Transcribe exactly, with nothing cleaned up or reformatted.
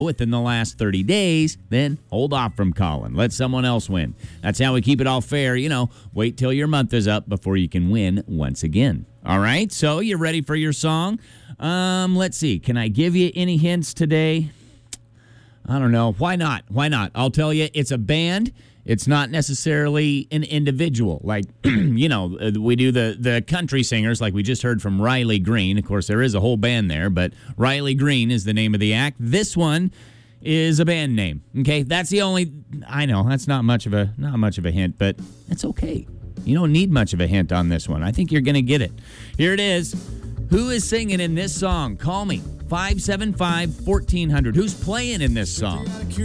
within the last thirty days, then hold off from calling. Let someone else win. That's how we keep it all fair. You know, wait till your month is up before you can win once again. All right, so you ready for your song? Um, let's see. Can I give you any hints today? I don't know. Why not? Why not? I'll tell you, it's a band. It's not necessarily an individual. Like, you know, we do the, the country singers, like we just heard from Riley Green. Of course, there is a whole band there, but Riley Green is the name of the act. This one is a band name. Okay, that's the only. I know that's not much of a not much of a hint, but it's okay. You don't need much of a hint on this one. I think you're going to get it. Here it is. Who is singing in this song? Call me. five seven five, one four zero zero. Who's playing in this song?